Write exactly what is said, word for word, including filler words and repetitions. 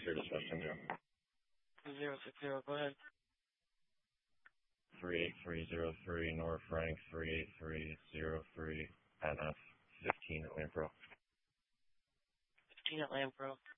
Sure, dispatch ten zero. Zero six zero, go ahead. three eight three zero three, North Frank, three eight three zero three, N F fifteen at Lampro. fifteen at Lampro.